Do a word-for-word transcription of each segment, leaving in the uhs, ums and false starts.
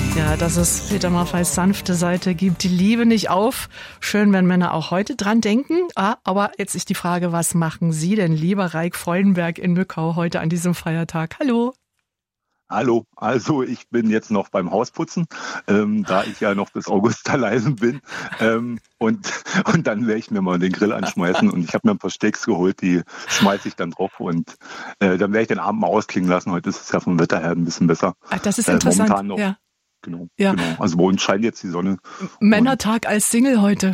Ja, dass es Peter Maffays sanfte Seite gibt. Die Liebe nicht auf. Schön, wenn Männer auch heute dran denken. Ah, aber jetzt ist die Frage, was machen Sie denn, lieber Raik Freudenberg in Mückau, heute an diesem Feiertag? Hallo. Hallo, also ich bin jetzt noch beim Hausputzen, ähm, da ich ja noch bis August allein bin. Ähm, und, und dann werde ich mir mal den Grill anschmeißen und ich habe mir ein paar Steaks geholt, die schmeiße ich dann drauf und äh, dann werde ich den Abend mal ausklingen lassen. Heute ist es ja vom Wetter her ein bisschen besser. Ach, das ist äh, interessant, momentan noch, ja. Genau, ja. genau. Also bei uns scheint jetzt die Sonne. Männertag als Single heute.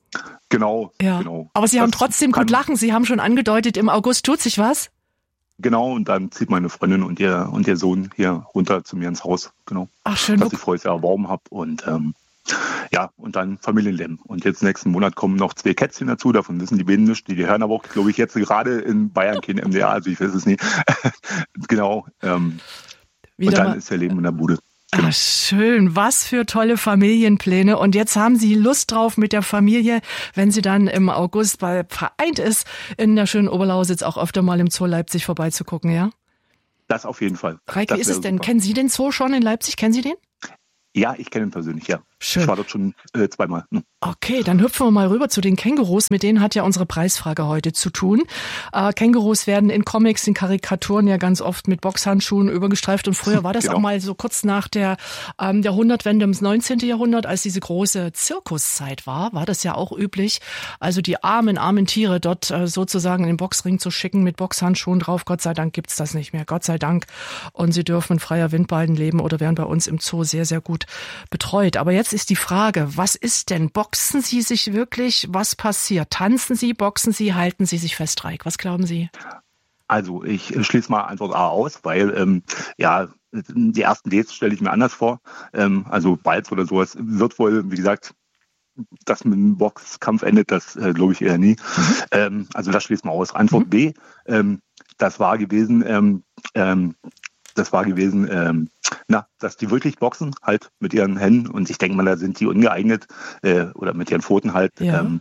Genau, ja. genau. Aber Sie das haben trotzdem gut lachen. Sie haben schon angedeutet, im August tut sich was. Genau, und dann zieht meine Freundin und ihr und ihr Sohn hier runter zu mir ins Haus, genau. Ach, schön. Dass ich vorher sehr erworben habe und ähm, ja, und dann Familienleben. Und jetzt nächsten Monat kommen noch zwei Kätzchen dazu, davon wissen die Bienen nicht. Die, die hören aber auch, glaube ich, jetzt gerade in Bayern kein M D R, also ich weiß es nicht. Genau. Ähm, und dann mal ist der Leben in der Bude. Genau. Ach, schön, was für tolle Familienpläne. Und jetzt haben Sie Lust drauf mit der Familie, wenn sie dann im August bei vereint ist, in der schönen Oberlausitz auch öfter mal im Zoo Leipzig vorbeizugucken, ja? Das auf jeden Fall. Raik, wie ist es denn? Super. Kennen Sie den Zoo schon in Leipzig? Kennen Sie den? Ja, ich kenne ihn persönlich, ja. Schön. Ich war dort schon äh, zweimal. Hm. Okay, dann hüpfen wir mal rüber zu den Kängurus. Mit denen hat ja unsere Preisfrage heute zu tun. Äh, Kängurus werden in Comics, in Karikaturen ja ganz oft mit Boxhandschuhen übergestreift. Und früher war das genau. auch mal so kurz nach der, ähm, der Jahrhundertwende im neunzehnten Jahrhundert, als diese große Zirkuszeit war, war das ja auch üblich. Also die armen, armen Tiere dort äh, sozusagen in den Boxring zu schicken mit Boxhandschuhen drauf. Gott sei Dank gibt's das nicht mehr. Gott sei Dank. Und sie dürfen in freier Wildbahn leben oder werden bei uns im Zoo sehr, sehr gut betreut. Aber jetzt ist die Frage, was ist denn? Boxen Sie sich wirklich? Was passiert? Tanzen Sie, boxen Sie, halten Sie sich fest, Raik? Was glauben Sie? Also ich schließe mal Antwort A aus, weil ähm, ja die ersten Dates stelle ich mir anders vor. Ähm, also Balz oder sowas wird wohl, wie gesagt, dass mit einem Boxkampf endet, das äh, glaube ich eher nie. Mhm. Ähm, also das schließt mal aus. Antwort mhm. B, ähm, das war gewesen, ähm, ähm, das war gewesen, ähm, na, dass die wirklich boxen, halt mit ihren Händen. Und ich denke mal, da sind die ungeeignet äh, oder mit ihren Pfoten halt. Ja. Ähm,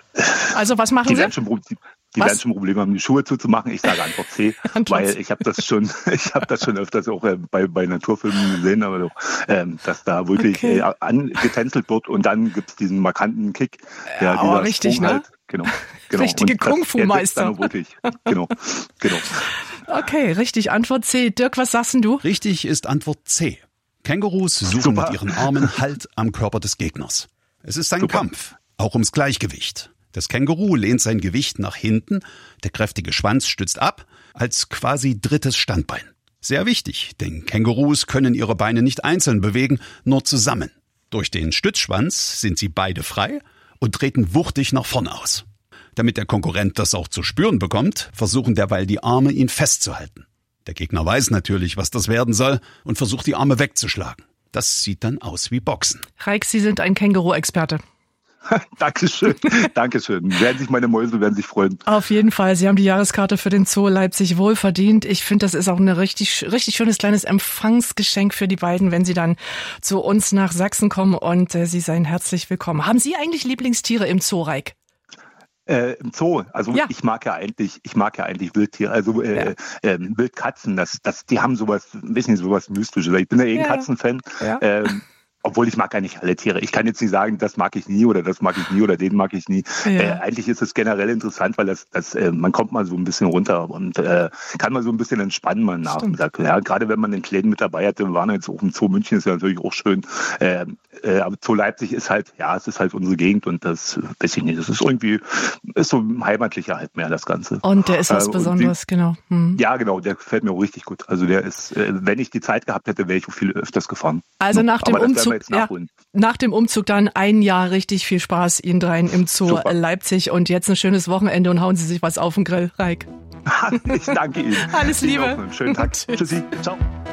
also was machen die Sie? Werden schon, die, die werden schon Probleme haben, die Schuhe zuzumachen. Ich sage Antwort C, Antwort weil ich habe das schon, ich habe das schon öfters auch äh, bei, bei Naturfilmen gesehen, aber doch, ähm, dass da wirklich okay. äh, angetänzelt wird und dann gibt's diesen markanten Kick. Ja, ja aber richtig, ne? Halt, genau, genau. Richtige Kung-Fu-Meister. Wirklich, genau, genau. Okay, richtig. Antwort C. Dirk, was sagst denn du? Richtig ist Antwort C. Kängurus suchen Super. mit ihren Armen Halt am Körper des Gegners. Es ist ein Super. Kampf, auch ums Gleichgewicht. Das Känguru lehnt sein Gewicht nach hinten, der kräftige Schwanz stützt ab, als quasi drittes Standbein. Sehr wichtig, denn Kängurus können ihre Beine nicht einzeln bewegen, nur zusammen. Durch den Stützschwanz sind sie beide frei und treten wuchtig nach vorn aus. Damit der Konkurrent das auch zu spüren bekommt, versuchen derweil die Arme, ihn festzuhalten. Der Gegner weiß natürlich, was das werden soll und versucht, die Arme wegzuschlagen. Das sieht dann aus wie Boxen. Raik, Sie sind ein Känguru-Experte. Dankeschön, Dankeschön. Werden sich meine Mäuse, werden sich freuen. Auf jeden Fall. Sie haben die Jahreskarte für den Zoo Leipzig wohl verdient. Ich finde, das ist auch ein richtig, richtig schönes kleines Empfangsgeschenk für die beiden, wenn sie dann zu uns nach Sachsen kommen und äh, Sie seien herzlich willkommen. Haben Sie eigentlich Lieblingstiere im Zoo, Raik? Äh, Im Zoo, also ja. ich mag ja eigentlich, ich mag ja eigentlich Wildtiere, also äh, ja. äh, Wildkatzen, das, das, die haben sowas, ein bisschen sowas Mystisches. Ich bin ja eh ein ja. Katzenfan. Ja. Ähm, Obwohl ich mag eigentlich alle Tiere. Ich kann jetzt nicht sagen, das mag ich nie oder das mag ich nie oder den mag ich nie. Ja. Äh, eigentlich ist es generell interessant, weil das, das äh, man kommt mal so ein bisschen runter und äh, kann mal so ein bisschen entspannen mal nach. Ja, gerade wenn man den Kleinen mit dabei hatte, wir waren jetzt auch im Zoo München, ist ja natürlich auch schön. Äh, äh, aber Zoo Leipzig ist halt, ja, es ist halt unsere Gegend und das weiß ich nicht. Das ist irgendwie, ist so heimatlicher halt mehr das Ganze. Und der ist was äh, Besonderes, die, genau. Hm. Ja, genau, der gefällt mir auch richtig gut. Also der ist, äh, wenn ich die Zeit gehabt hätte, wäre ich auch viel öfters gefahren. Also nach dem Umzug. Ja, nach dem Umzug dann ein Jahr richtig viel Spaß Ihnen dreien im Zoo Super. Leipzig und jetzt ein schönes Wochenende und hauen Sie sich was auf den Grill, Raik. Ich danke Ihnen. Alles Liebe. Ihnen schönen Tag. Tschüssi. Ciao.